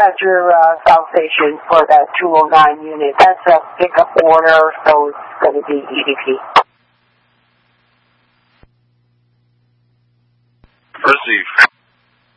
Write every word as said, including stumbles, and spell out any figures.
got your uh, south station for that two oh nine unit. That's a pickup order, so it's going to be E D P. Received.